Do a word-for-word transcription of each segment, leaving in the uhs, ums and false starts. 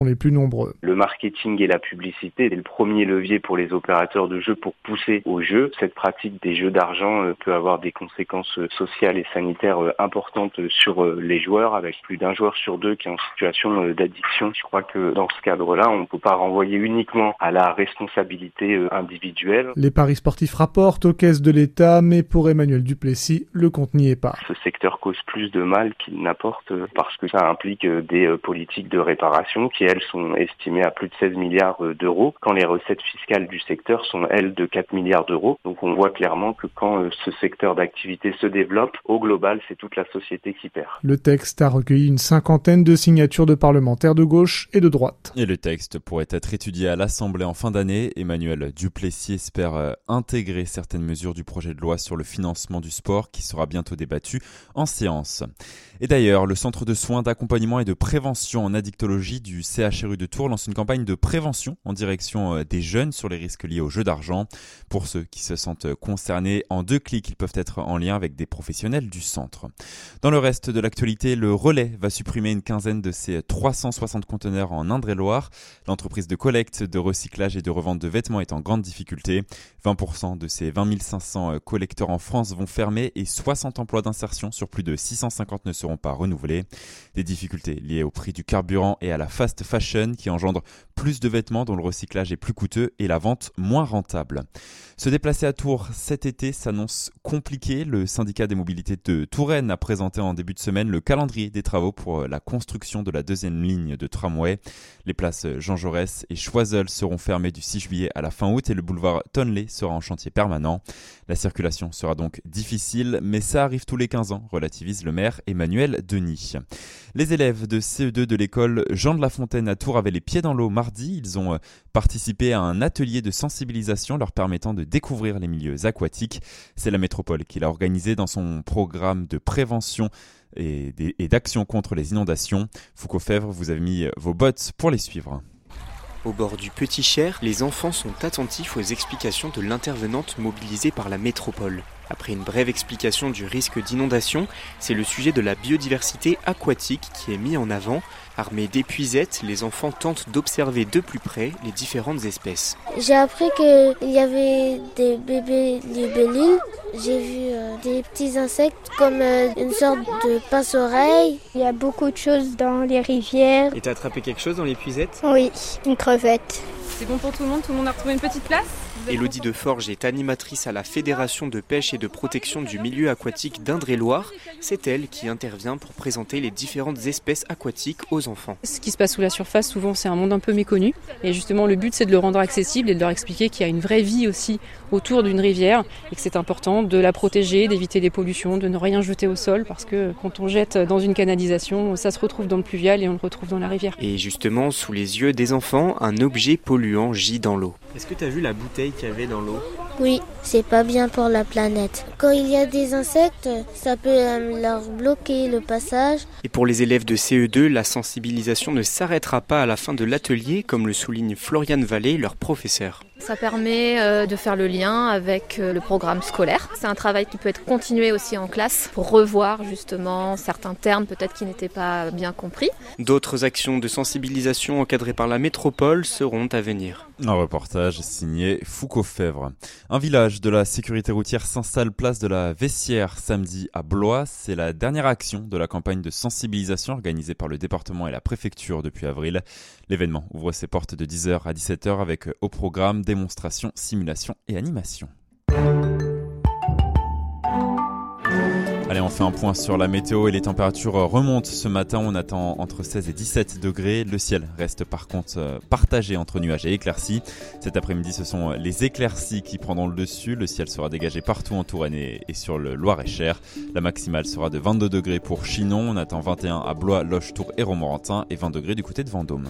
les plus nombreux. Le marketing et la publicité est le premier levier pour les opérateurs de jeux pour pousser au jeu. Cette pratique des jeux d'argent peut avoir des conséquences sociales et sanitaires importantes sur les joueurs, avec plus d'un joueur sur deux qui est en situation d'addiction. Je crois que dans ce cadre-là, on ne peut pas renvoyer uniquement à la responsabilité individuelle. Les paris sportifs rapportent aux caisses de l'État, mais pour Emmanuel Duplessis, le compte n'y est pas. Ce secteur cause plus de mal qu'il n'apporte parce que ça implique des politiques de réparation qui, elles, sont estimées à plus de seize milliards d'euros, quand les recettes fiscales du secteur sont, elles, de quatre milliards d'euros. Donc on voit clairement que quand ce secteur d'activité se développe, au global, c'est toute la société qui perd. Le texte a recueilli une cinquantaine de signatures de parlementaires de gauche et de droite. Et le texte pourrait être étudié à l'Assemblée en fin d'année. Emmanuel Duplessis espère intégrer certaines mesures du projet de loi sur le financement du sport qui sera bientôt débattu en séance. Et d'ailleurs, le centre de soins, d'accompagnement et de prévention en addictologie du C H R U de Tours lance une campagne de prévention en direction des jeunes sur les risques liés aux jeux d'argent. Pour ceux qui se sentent concernés, en deux clics, ils peuvent être en lien avec des professionnels du centre. Dans le reste de l'actualité, le Relais va supprimer une quinzaine de ses trois cent soixante conteneurs en Indre-et-Loire. L'entreprise de collecte, de recyclage et de revente de vêtements est en grande difficulté. vingt pour cent de ces vingt mille cinq cents collecteurs en France vont fermer et soixante emplois d'insertion sur plus de six cent cinquante ne seront pas renouvelés. Des difficultés liées au prix du carburant et à la fast fashion qui engendre plus de vêtements dont le recyclage est plus coûteux et la vente moins rentable. Se déplacer à Tours cet été s'annonce compliqué. Le syndicat des mobilités de Touraine a présenté en début de semaine le calendrier des travaux pour la construction de la deuxième ligne de tramway. Les places Jean Jaurès et Choiseul seront fermées du six juillet à la fin août et le boulevard Tonley sera en chantier permanent. La circulation sera donc difficile, mais ça arrive tous les quinze ans, relativise le maire Emmanuel Denis. Les élèves de C E deux de l'école Jean de La Fontaine à Tours avaient les pieds dans l'eau mardi. Ils ont participé à un atelier de sensibilisation leur permettant de découvrir les milieux aquatiques. C'est la métropole qui l'a organisé dans son programme de prévention et d'action contre les inondations. Foucault-Fèvre, vous avez mis vos bottes pour les suivre. Au bord du Petit Cher, les enfants sont attentifs aux explications de l'intervenante mobilisée par la métropole. Après une brève explication du risque d'inondation, c'est le sujet de la biodiversité aquatique qui est mis en avant. Armés d'épuisettes, les enfants tentent d'observer de plus près les différentes espèces. J'ai appris qu'il y avait des bébés libellules. J'ai vu euh, des petits insectes comme euh, une sorte de pince-oreille. Il y a beaucoup de choses dans les rivières. Et t'as attrapé quelque chose dans l'épuisette ? Oui, une crevette. C'est bon pour tout le monde ? Tout le monde a retrouvé une petite place ? Élodie Deforge est animatrice à la Fédération de pêche et de protection du milieu aquatique d'Indre-et-Loire. C'est elle qui intervient pour présenter les différentes espèces aquatiques aux enfants. Ce qui se passe sous la surface, souvent, c'est un monde un peu méconnu. Et justement, le but, c'est de le rendre accessible et de leur expliquer qu'il y a une vraie vie aussi autour d'une rivière et que c'est important de la protéger, d'éviter des pollutions, de ne rien jeter au sol parce que quand on jette dans une canalisation, ça se retrouve dans le pluvial et on le retrouve dans la rivière. Et justement, sous les yeux des enfants, un objet polluant gît dans l'eau. Est-ce que tu as vu la bouteille qu'il y avait dans l'eau ? Oui, c'est pas bien pour la planète. Quand il y a des insectes, ça peut leur bloquer le passage. Et pour les élèves de C E deux, la sensibilisation ne s'arrêtera pas à la fin de l'atelier, comme le souligne Floriane Vallée, leur professeur. Ça permet euh, de faire le lien avec euh, le programme scolaire. C'est un travail qui peut être continué aussi en classe pour revoir justement certains termes peut-être qui n'étaient pas bien compris. D'autres actions de sensibilisation encadrées par la métropole seront à venir. Un reportage signé Foucault-Fèvre. Un village de la sécurité routière s'installe place de la Vessière samedi à Blois. C'est la dernière action de la campagne de sensibilisation organisée par le département et la préfecture depuis avril. L'événement ouvre ses portes de dix heures à dix-sept heures avec au programme démonstration, simulation et animation. Allez, on fait un point sur la météo et les températures remontent. Ce matin, on attend entre seize et dix-sept degrés. Le ciel reste par contre partagé entre nuages et éclaircies. Cet après-midi, ce sont les éclaircies qui prendront le dessus. Le ciel sera dégagé partout en Touraine et sur le Loir-et-Cher. La maximale sera de vingt-deux degrés pour Chinon. On attend vingt et un à Blois, Loches, Tours et Romorantin et vingt degrés du côté de Vendôme.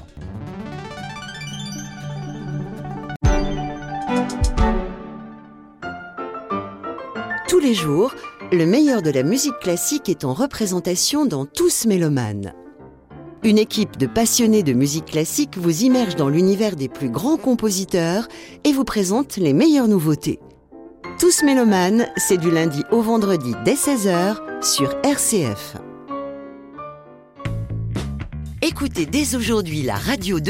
Tous les jours, le meilleur de la musique classique est en représentation dans Tous Mélomanes. Une équipe de passionnés de musique classique vous immerge dans l'univers des plus grands compositeurs et vous présente les meilleures nouveautés. Tous Mélomanes, c'est du lundi au vendredi dès seize heures sur R C F. Écoutez dès aujourd'hui la radio de